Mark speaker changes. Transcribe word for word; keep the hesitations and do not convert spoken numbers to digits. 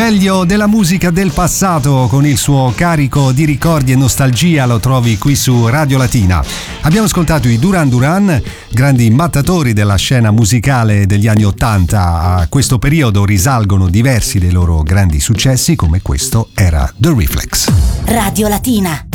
Speaker 1: meglio della musica del passato con il suo carico di ricordi e nostalgia lo trovi qui su Radio Latina. Abbiamo ascoltato i Duran Duran, grandi mattatori della scena musicale degli anni Ottanta. A questo periodo risalgono diversi dei loro grandi successi, come questo era The Reflex.
Speaker 2: Radio Latina.